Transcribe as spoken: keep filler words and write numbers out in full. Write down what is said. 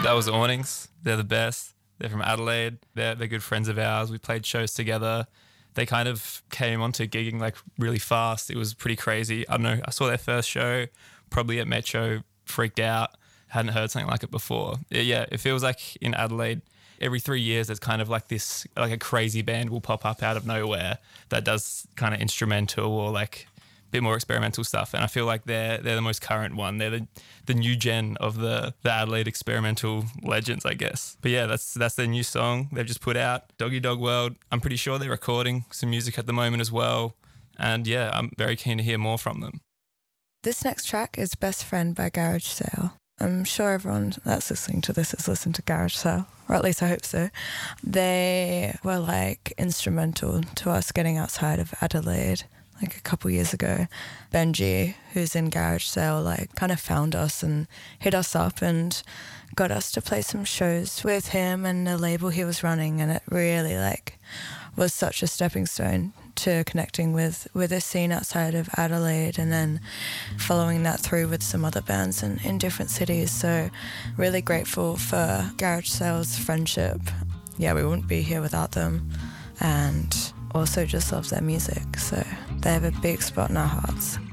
That was Awnings. They're the best. They're from Adelaide. They're, they're good friends of ours. We played shows together. They kind of came onto gigging like really fast. It was pretty crazy. I don't know. I saw their first show probably at Metro, freaked out. Hadn't heard something like it before. Yeah, it feels like in Adelaide, every three years there's kind of like this, like a crazy band will pop up out of nowhere that does kind of instrumental or like bit more experimental stuff, and I feel like they're they're the most current one. They're the, the new gen of the the Adelaide experimental legends, I guess. But yeah, that's that's their new song they've just put out, Doggy Dog World. I'm pretty sure they're recording some music at the moment as well, and yeah, I'm very keen to hear more from them. This next track is Best Friend by Garage Sale. I'm sure everyone that's listening to this has listened to Garage Sale, or at least I hope so. They were like instrumental to us getting outside of Adelaide like a couple years ago. Benji, who's in Garage Sale, like kind of found us and hit us up and got us to play some shows with him and the label he was running, and it really like was such a stepping stone to connecting with with a scene outside of Adelaide, and then following that through with some other bands in, in different cities. So really grateful for Garage Sale's friendship. Yeah, we wouldn't be here without them, and also just love their music, so they have a big spot in our hearts.